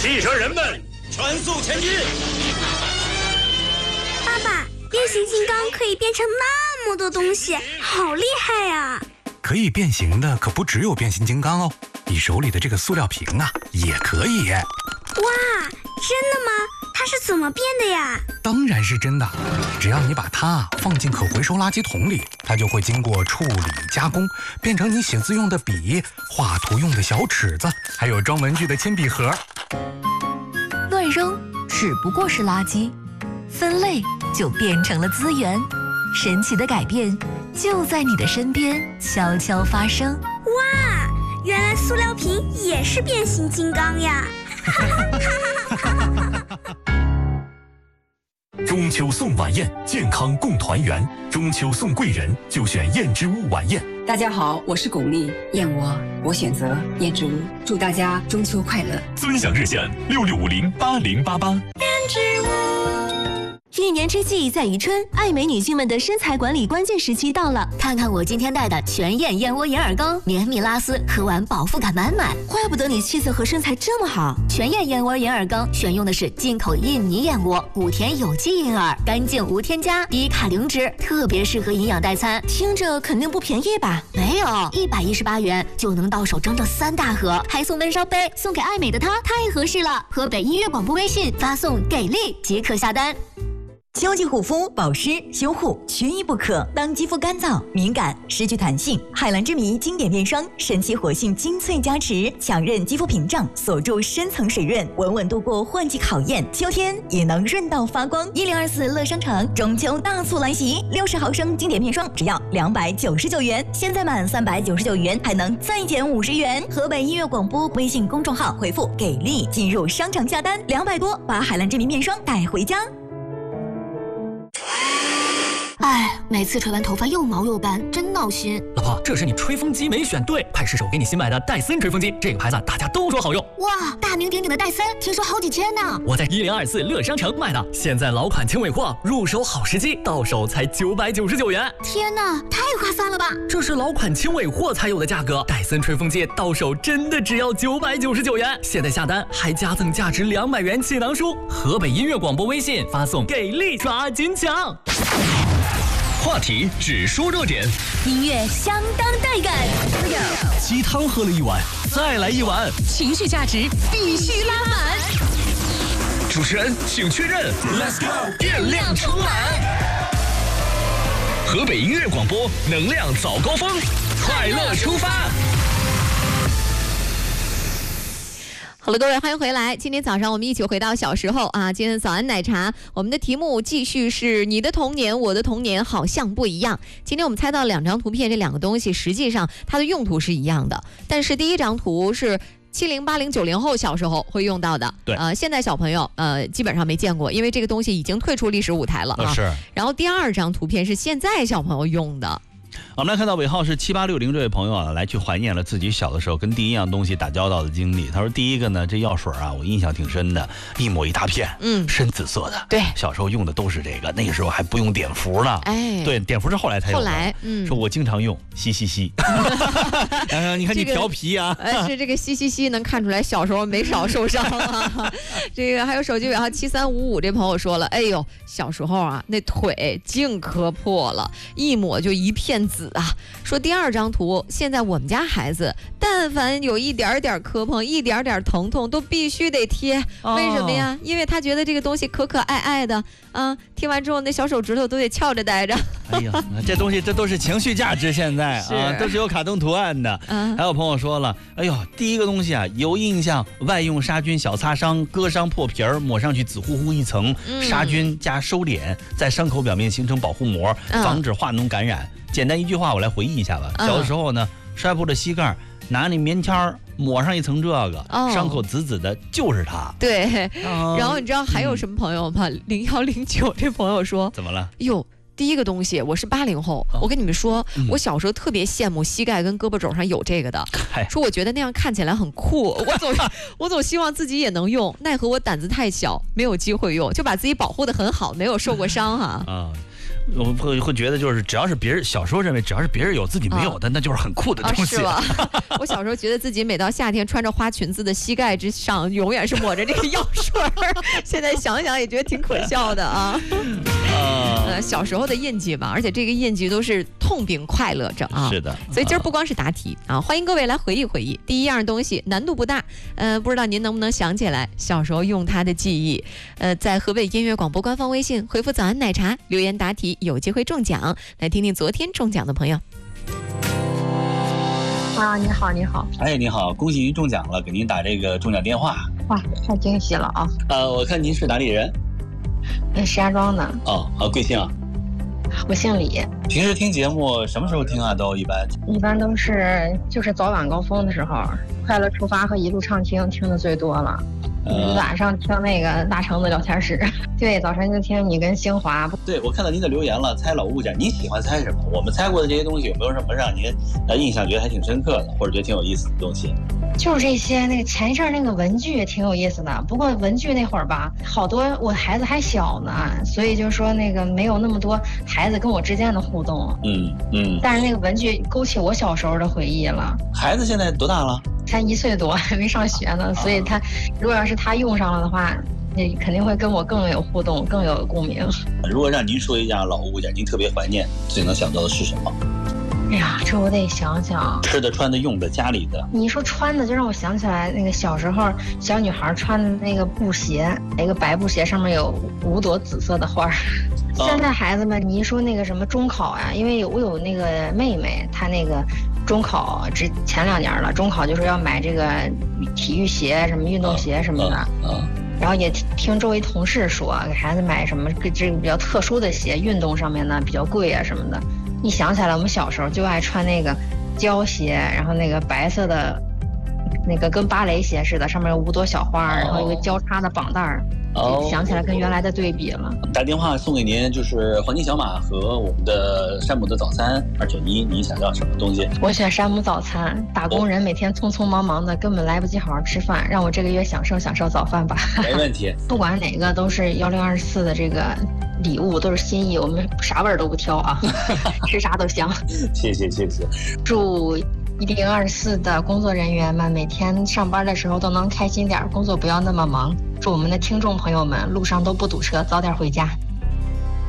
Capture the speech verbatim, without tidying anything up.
汽车人们，全速前进！ 爸爸，变形金刚可以变成那么多东西，好厉害呀！ 可以变形的可不只有变形金刚哦，你手里的这个塑料瓶啊，也可以。 哇，真的吗？它是怎么变的呀？ 当然是真的，只要你把它放进可回收垃圾桶里，它就会经过处理加工，变成你写字用的笔、画图用的小尺子，还有装文具的铅笔盒。 乱扔只不过是垃圾，分类就变成了资源。神奇的改变就在你的身边悄悄发生。 哇，原来塑料瓶也是变形金刚呀！ 中秋送晚宴，健康共团圆。中秋送贵人，就选燕之屋晚宴。 大家好，我是巩俐，燕窝我选择燕之屋。祝大家中秋快乐！ 尊享热线六六五零八零八八。 燕之屋。 一年之计在于春，爱美女性们的身材管理关键时期到了。 看看我今天带的全燕燕窝银耳羹，绵密拉丝，喝完饱腹感满满。 怪不得你气色和身材这么好。 全燕燕窝银耳羹选用的是进口印尼燕窝，谷田有机银耳，干净无添加，低卡零脂，特别适合营养代餐。 听着肯定不便宜吧？ 没有，一百一十八元就能到手整整三大盒，还送温烧杯，送给爱美的她，太合适了。河北音乐广播微信发送给力即可下单。 秋季护肤、保湿、修护缺一不可。当肌肤干燥、敏感、失去弹性，海蓝之谜经典面霜神奇活性精粹加持，强韧肌肤屏障，锁住深层水润，稳稳度过换季考验。秋天也能润到发光。一零二四乐商城中秋大促来袭，六十毫升经典面霜只要两百九十九元，现在满三百九十九元还能再减五十元。河北音乐广播微信公众号回复给力进入商城下单，两百多把海蓝之谜面霜带回家。 哎，每次吹完头发又毛又斑，真闹心。 老婆，这是你吹风机没选对，派失手给你新买的戴森吹风机，这个牌子大家都说好用。 哇，大名鼎鼎的戴森，听说好几千呢。 我在一零二四乐商城买的，现在老款轻尾货，入手好时机，到手才九百九十九元。 天哪，太划算了吧！ 这是老款轻尾货才有的价格，戴森吹风机到手真的只要九百九十九元。现在下单还加赠价值两百元气囊书。河北音乐广播微信发送给力抓紧抢。 话题只说热点， 音乐相当带感。 鸡汤喝了一碗，再来一碗， 情绪价值必须拉满。 主持人请确认 ，Let's go， 电量充满。河北音乐广播，能量早高峰，快乐出发。 好了，各位，欢迎回来。今天早上我们一起回到小时候啊。今天早安奶茶，我们的题目继续是你的童年，我的童年好像不一样。今天我们猜到两张图片，这两个东西实际上它的用途是一样的，但是第一张图是七零八零九零后小时候会用到的， 对， 呃，现在小朋友呃基本上没见过，因为这个东西已经退出历史舞台了啊。 是。 然后第二张图片是现在小朋友用的。 我们来看到尾号是七八六零这位朋友啊，来去怀念了自己小的时候跟第一样东西打交道的经历。他说第一个呢，这药水啊，我印象挺深的，一抹一大片，嗯，深紫色的， 对， 小时候用的都是这个，那个时候还不用碘伏呢， 哎， 对，碘伏是后来才有的。 后来，嗯， 说我经常用，吸吸吸。你看你调皮啊， 呃，是这个吸吸吸能看出来小时候没少受伤啊。这个还有手机尾号七三五五这朋友说了，哎呦，小时候啊，那腿净磕破了，一抹就一片紫啊。说第二张图，现在我们家孩子但凡有一点点磕碰，一点点疼痛都必须得贴，哦，为什么呀？因为他觉得这个东西可可爱爱的啊，贴完之后那小手指头都得翘着待着。 哎呀，这东西这都是情绪价值，现在啊都是有卡通图案的。嗯，还有朋友说了，哎呦，第一个东西啊有印象，外用杀菌小擦伤，割伤破皮儿，抹上去紫乎乎一层，嗯，杀菌加收敛，在伤口表面形成保护膜，防止化脓感染。嗯，简单一句话，我来回忆一下吧。小的时候呢，摔破了膝盖，拿那棉签抹上一层这个，哦，伤口紫紫的，就是它。 对，哦，然后你知道还有什么朋友吗？零幺零九这朋友说， 怎么了？ 哟，第一个东西，我是八零后，哦，我跟你们说，嗯，我小时候特别羡慕膝盖跟胳膊肘上有这个的，说我觉得那样看起来很酷，我总我总希望自己也能用，奈何我胆子太小，没有机会用，就把自己保护得很好，没有受过伤哈。啊。 我会会觉得就是只要是别人小时候认为只要是别人有自己没有的，啊、那就是很酷的东西。 啊、是吧？我小时候觉得自己每到夏天穿着花裙子的膝盖之上永远是抹着这个药水儿，现在想想也觉得挺可笑的啊。呃，小时候的印记吧，而且这个印记都是痛并快乐着啊。 是的， 所以今儿不光是答题啊，欢迎各位来回忆回忆。第一样东西难度不大，呃，不知道您能不能想起来小时候用它的记忆？呃，在河北音乐广播官方微信回复“早安奶茶”留言答题，有机会中奖。来听听昨天中奖的朋友。 啊，你好，你好。 哎，你好，恭喜您中奖了，给您打这个中奖电话。 哇，太惊喜了啊！ 呃，我看您是哪里人？ 石家庄的。 哦，啊，贵姓啊？ 我姓李。 平时听节目什么时候听啊？都一般？ 一般都是就是早晚高峰的时候，快乐出发和一路畅听听的最多了。呃、晚上听那个大橙子聊天室，对，早晨就听你跟星华。 对，我看到您的留言了，猜老物件，您喜欢猜什么？我们猜过的这些东西有没有什么让您呃印象觉得还挺深刻的，或者觉得挺有意思的东西？ 就是这些，那个前一阵那个文具也挺有意思的，不过文具那会儿吧，好多我孩子还小呢，所以就是说那个没有那么多孩子跟我之间的互动。 嗯嗯。 但是那个文具勾起我小时候的回忆了。 孩子现在多大了？ 才一岁多，还没上学呢，所以他如果要是他用上了的话，那肯定会跟我更有互动，更有共鸣。 如果让您说一样老物件，您特别怀念，最能想到的是什么？ 哎呀，这我得想想。 吃的、穿的、用的，家里的。 你一说穿的，就让我想起来那个小时候小女孩穿的那个布鞋，一个白布鞋，上面有五朵紫色的花。现在孩子们，你一说那个什么中考呀，因为有我有那个妹妹，她那个中考之前两年了，中考就是要买这个体育鞋、什么运动鞋什么的。 嗯。 然后也听周围同事说，给孩子买什么这个比较特殊的鞋，运动上面呢比较贵啊什么的。一想起来，我们小时候就爱穿那个胶鞋，然后那个白色的，那个跟芭蕾鞋似的，上面有五朵小花，然后一个交叉的绑带儿。哦，想起来跟原来的对比了。 打电话送给您就是黄金小马和我们的山姆的早餐二选一，你想要什么东西？ 我选山姆早餐。打工人每天匆匆忙忙的，根本来不及好好吃饭，让我这个月享受享受早饭吧。 没问题。 不管哪个都是幺零二四的这个礼物，都是心意，我们啥味儿都不挑啊，吃啥都香。 谢谢谢谢。 祝一零二四的工作人员们每天上班的时候都能开心点，工作不要那么忙。祝我们的听众朋友们路上都不堵车，早点回家。